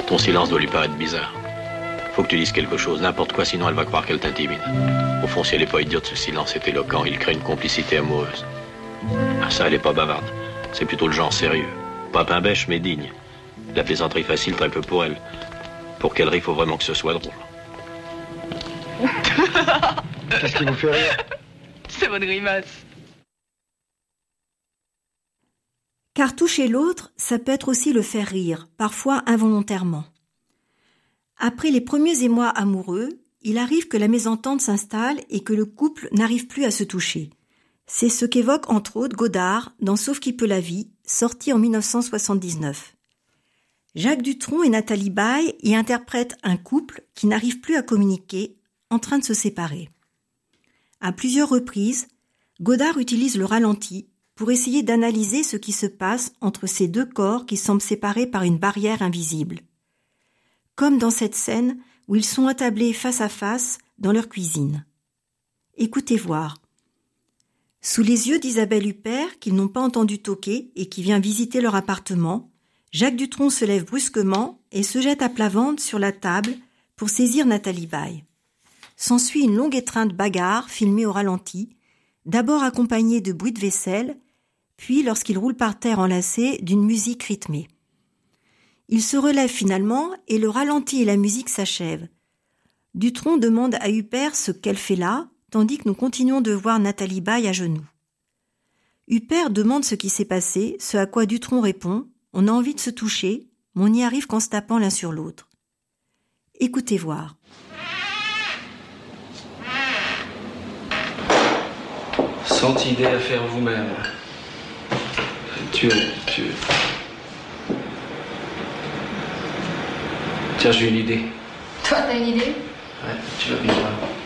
Ton silence doit lui paraître bizarre. Faut que tu dises quelque chose, n'importe quoi, sinon elle va croire qu'elle t'intimide. Au fond, si elle n'est pas idiote, ce silence est éloquent. Il crée une complicité amoureuse. Ah, ça, elle est pas bavarde. C'est plutôt le genre sérieux. Pas pimbèche, mais digne. La plaisanterie facile, très peu pour elle. Pour qu'elle rie, il faut vraiment que ce soit drôle. Qu'est-ce qui vous fait rire? C'est votre grimace. Car toucher l'autre, ça peut être aussi le faire rire, parfois involontairement. Après les premiers émois amoureux, il arrive que la mésentente s'installe et que le couple n'arrive plus à se toucher. C'est ce qu'évoque entre autres Godard dans Sauf qui peut la vie, sorti en 1979. Jacques Dutronc et Nathalie Baye y interprètent un couple qui n'arrive plus à communiquer, en train de se séparer. À plusieurs reprises, Godard utilise le ralenti pour essayer d'analyser ce qui se passe entre ces deux corps qui semblent séparés par une barrière invisible. Comme dans cette scène où ils sont attablés face à face dans leur cuisine. Écoutez voir. Sous les yeux d'Isabelle Huppert, qu'ils n'ont pas entendu toquer et qui vient visiter leur appartement, Jacques Dutronc se lève brusquement et se jette à plat ventre sur la table pour saisir Nathalie Baye. S'ensuit une longue étreinte bagarre filmée au ralenti, d'abord accompagnée de bruits de vaisselle, puis, lorsqu'il roule par terre enlacé, d'une musique rythmée. Il se relève finalement et le ralenti et la musique s'achèvent. Dutronc demande à Huppert ce qu'elle fait là, tandis que nous continuons de voir Nathalie Baye à genoux. Huppert demande ce qui s'est passé, ce à quoi Dutronc répond « On a envie de se toucher, mais on n'y arrive qu'en se tapant l'un sur l'autre. » Écoutez voir. Sans idée à faire vous-même. Tu... Tiens, j'ai une idée. Toi, t'as une idée? Ouais, tu vas bien voir.